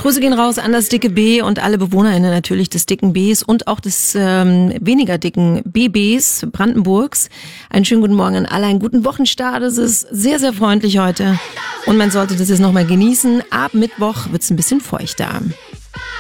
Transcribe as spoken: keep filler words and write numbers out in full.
Grüße gehen raus an das dicke B und alle BewohnerInnen natürlich des dicken Bs und auch des ähm, weniger dicken B Bs Brandenburgs. Einen schönen guten Morgen an alle, einen guten Wochenstart. Es ist sehr, sehr freundlich heute und man sollte das jetzt nochmal genießen. Ab Mittwoch wird's ein bisschen feuchter.